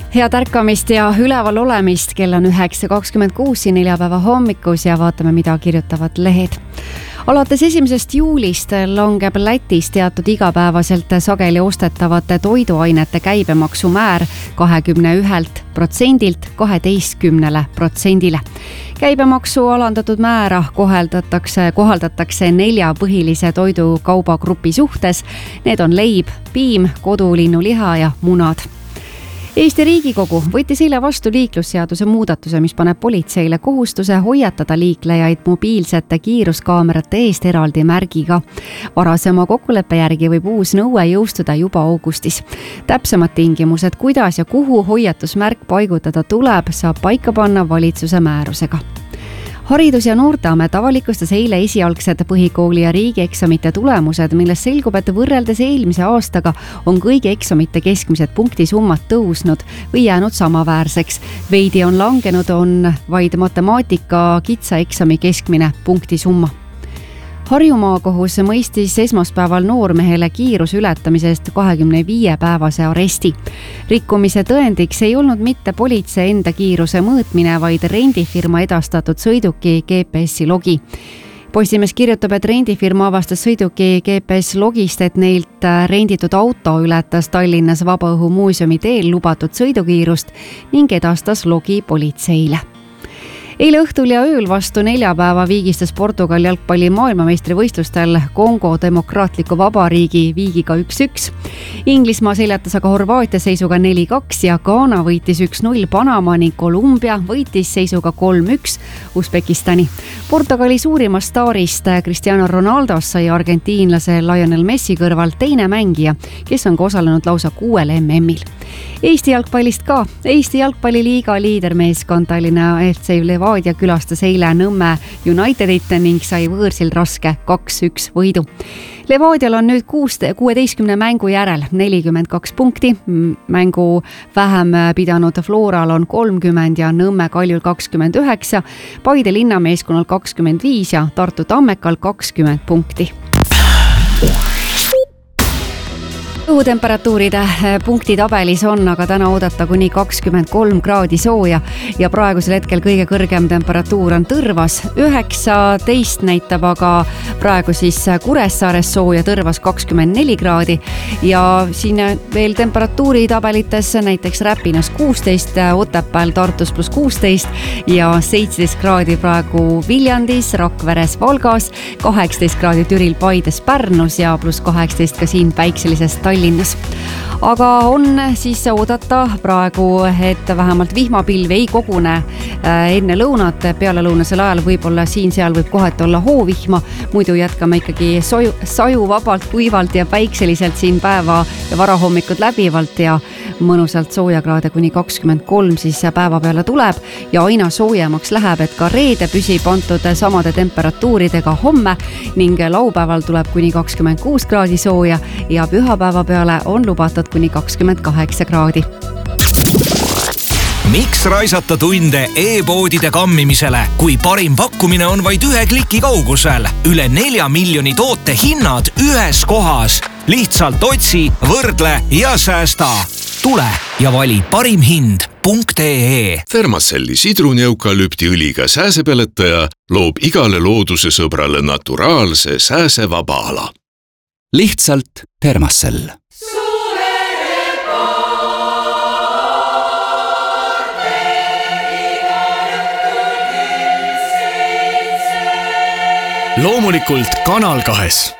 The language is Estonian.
Head ärkamist ja üleval olemist, kell on 9.26 neljapäeva hommikus ja vaatame, mida kirjutavad lehed. Alates 1. juulist langeb Lätis teatud igapäevaselt sageli ostetavate toiduainete käibemaksumäär 21%-lt 12%-le. Käibemaksu alandatud määra kohaldatakse 4 põhilise toidukaubagrupi suhtes. Need on leib, piim, kodulinnuliha ja munad. Eesti Riigikogu võttis eile vastu liiklusseaduse muudatuse, mis paneb politseile kohustuse hoiatada liiklejaid mobiilsete kiiruskaamerate eest eraldi märgiga. Varasema kokkuleppe järgi võib uus nõue jõustuda juba augustis. Täpsemad tingimused, kuidas ja kuhu hoiatusmärk paigutada tuleb, saab paika panna valitsuse määrusega. Haridus- ja Noorteamet avalikustas eile esialgsed põhikooli ja riigieksamite tulemused, millest selgub, et võrreldes eelmise aastaga on kõigi eksamite keskmised punktisummad tõusnud või jäänud samaväärseks. Veidi on langenud on vaid matemaatika kitsaeksami keskmine punktisumma. Harju maakohus mõistis esmaspäeval noormehele kiiruse ületamisest 25-päevase aresti. Rikkumise tõendiks ei olnud mitte politsei enda kiiruse mõõtmine, vaid rendifirma edastatud sõiduki GPS-i logi. Postimees kirjutab, et rendifirma avastas sõiduki GPS-logist, et neilt renditud auto ületas Tallinnas Vabaõhumuuseumi teel lubatud sõidukiirust ning edastas logi politseile. Eile õhtul ja ööl vastu neljapäeva viigistas Portugal jalgpalli maailmameistrivõistlustel Kongo Demokraatliku Vabariigi viigiga 1-1. Inglismaa seljatas aga Horvaatia seisuga 4-2 ja Ghana võitis 1-0 Panama ning Kolumbia võitis seisuga 3-1 Usbekistani. Portugali suurimast staarist Cristiano Ronaldost sai argentiinlase Lionel Messi kõrval teine mängija, kes on ka osalenud lausa 6 MM-il. Eesti jalgpallist ka. Eesti jalgpalliliiga liidermeeskond Tallinna FC Levadia külastas eile Nõmme Unitedit ning sai võõrsil raske 2-1 võidu. Levadial on nüüd 16 mängu järel 42 punkti. Mängu vähem pidanud Floral on 30 ja Nõmme Kaljul 29, Paide linnameeskonnal 25 ja Tartu Tammekal 20 punkti. Õhutemperatuuride punktitabelis on aga täna oodata kuni 23 kraadi sooja ja praegusel hetkel kõige kõrgem temperatuur on Tõrvas 19, näitab aga praegu siis Kuressaares sooja, Tõrvas 24 kraadi ja siin veel temperatuuritabelites näiteks Räpinas 16, Otepääl Tartus +16 ja 17 kraadi praegu Viljandis, Rakveres, Valgas, 18 kraadi Türil, Paides, Pärnus ja +18 ka siin päikselises Tallinnas. Aga on siis oodata praegu, et vähemalt vihmapilv ei kogune enne lõunat, pealelõunasel ajal võib-olla siin-seal võib kohati olla hoovihma, muidu jätkame ikkagi saju vabalt, kuivalt ja päikseliselt siin päeva ja varahommikud läbivalt ja mõnusalt soojakraade kuni 23 siis päeva peale tuleb ja aina soojemaks läheb, et ka reede püsib antud samade temperatuuridega homme ning laupäeval tuleb kuni 26 kraadi sooja ja pühapäeva peale on lubatud kuni 28 kraadi. Miks raisata tunde e-poodide kammimisele, kui parim pakkumine on vaid 1 kliki kaugusel? Üle 4 miljoni toote hinnad ühes kohas. Lihtsalt otsi, võrdle ja säästa. Tule ja vali parim hind.ee. Thermacelli sidruneukalüptiõliga sääsepeletaja loob igale looduse sõbrale naturaalse sääsevaba ala. Lihtsalt Thermacell. Loomulikult Kanal 2.